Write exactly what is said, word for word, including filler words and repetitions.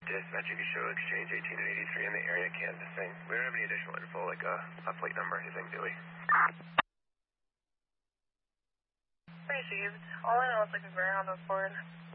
Dispatch, if you show exchange eighteen and eighty-three in the area canvassing. We don't have any additional info, like a, a plate number or anything, do we? Received. All I know is like a Greyhound was forward.